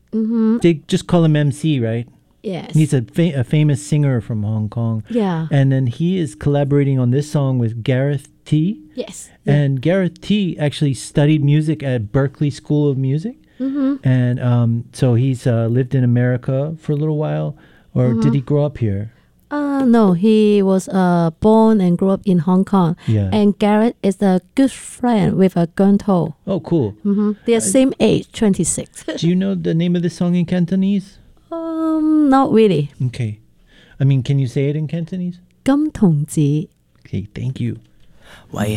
They just call him MC, right? Yes. He's a famous singer from Hong Kong. Yeah. And then he is collaborating on this song with Gareth T. Yes. And Gareth T actually studied music at Berklee School of Music. And so he's lived in America for a little while. Or did he grow up here? No, he was born and grew up in Hong Kong. Yeah. And Garrett is a good friend with a Gunto. Oh, cool. They are same age, 26. Do you know the name of the song in Cantonese? Not really. Okay. I mean, can you say it in Cantonese? 金童子 Okay, thank you. 為